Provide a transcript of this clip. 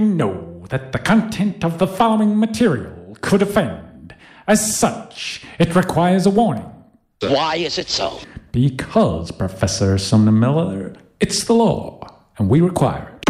know that the content of the following material could offend. As such, it requires a warning. Why is it so? Because, Professor Sumner Miller, it's the law, and we require it.